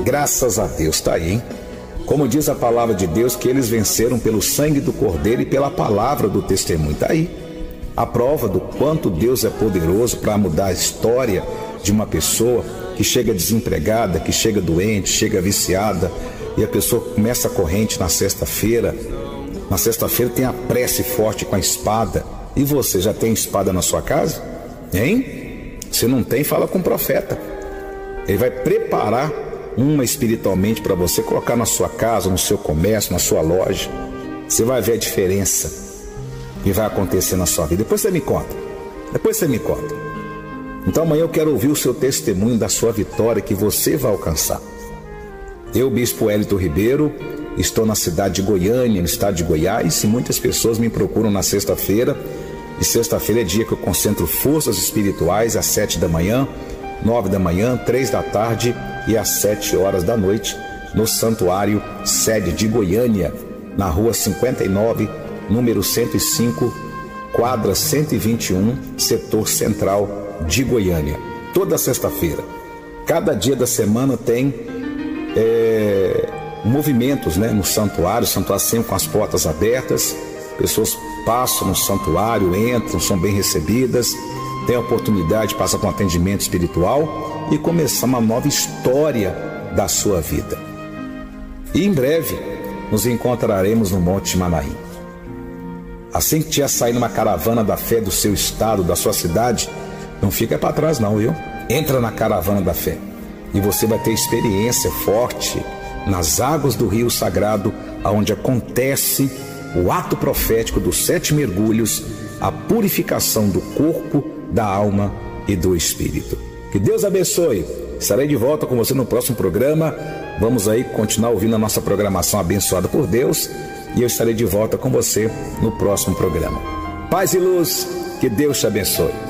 Graças a Deus, tá aí, hein? Como diz a palavra de Deus, que eles venceram pelo sangue do Cordeiro e pela palavra do testemunho. Tá aí a prova do quanto Deus é poderoso para mudar a história de uma pessoa que chega desempregada, que chega doente, chega viciada, e a pessoa começa a corrente na sexta-feira. Na sexta-feira tem a prece forte com a espada. E você já tem espada na sua casa? Hein? Se não tem, fala com o profeta. Ele vai preparar uma espiritualmente para você colocar na sua casa, no seu comércio, na sua loja. Você vai ver a diferença que vai acontecer na sua vida. Depois você me conta. Então amanhã eu quero ouvir o seu testemunho da sua vitória que você vai alcançar. Eu, Bispo Hélito Ribeiro, estou na cidade de Goiânia, no estado de Goiás, e muitas pessoas me procuram na sexta-feira. E sexta-feira é dia que eu concentro forças espirituais às 7 da manhã, 9 da manhã, 3 da tarde e às 7 horas da noite, no Santuário Sede de Goiânia, na rua 59, número 105, quadra 121, setor central de Goiânia. Toda sexta-feira. Cada dia da semana tem movimentos, né, no santuário. O santuário sempre com as portas abertas. Pessoas passam no santuário, entram, são bem recebidas, têm a oportunidade de passar com um atendimento espiritual e começar uma nova história da sua vida. E em breve nos encontraremos no Monte Manaim. Assim que tiver saindo uma caravana da fé do seu estado, da sua cidade, não fica para trás não, viu? Entra na caravana da fé e você vai ter experiência forte nas águas do rio sagrado, onde acontece o ato profético dos 7 mergulhos, a purificação do corpo, da alma e do espírito. Que Deus abençoe. Estarei de volta com você no próximo programa. Vamos aí continuar ouvindo a nossa programação abençoada por Deus, e eu estarei de volta com você no próximo programa. Paz e luz, que Deus te abençoe.